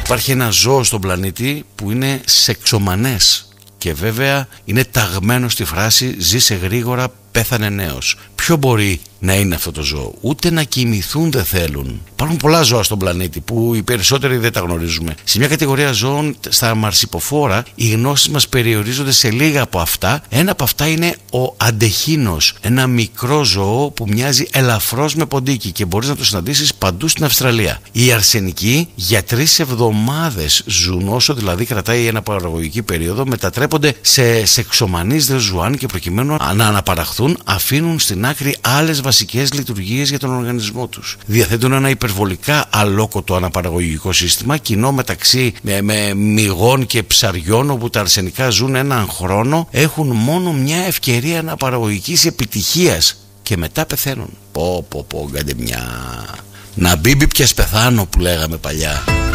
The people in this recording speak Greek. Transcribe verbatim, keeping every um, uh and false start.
Υπάρχει ένα ζώο στον πλανήτη που είναι σεξομανές και βέβαια είναι ταγμένο στη φράση «ζήσε γρήγορα, πέθανε νέος». Ποιο μπορεί να είναι αυτό το ζώο? Ούτε να κοιμηθούν δεν θέλουν. Υπάρχουν πολλά ζώα στον πλανήτη που οι περισσότεροι δεν τα γνωρίζουμε. Σε μια κατηγορία ζώων, στα μαρσιποφόρα, οι γνώσεις μας περιορίζονται σε λίγα από αυτά. Ένα από αυτά είναι ο αντεχίνος, ένα μικρό ζώο που μοιάζει ελαφρώς με ποντίκι και μπορείς να το συναντήσεις παντού στην Αυστραλία. Οι αρσενικοί για τρεις εβδομάδες ζουν, όσο δηλαδή κρατάει η αναπαραγωγική περίοδο, μετατρέπονται σε σεξομανείς δε ζουάν και προκειμένου να αναπαραχθούν αφήνουν στην άκρη άλλες βασικές λειτουργίες για τον οργανισμό τους. Διαθέτουν ένα υπερβολικά αλόκοτο αναπαραγωγικό σύστημα, κοινό μεταξύ με, με μυγών και ψαριών, όπου τα αρσενικά ζουν έναν χρόνο, έχουν μόνο μια ευκαιρία αναπαραγωγικής επιτυχίας και μετά πεθαίνουν. Πω πω πω, κάντε μια... Να μπίμπι πιας πεθάνω που λέγαμε παλιά.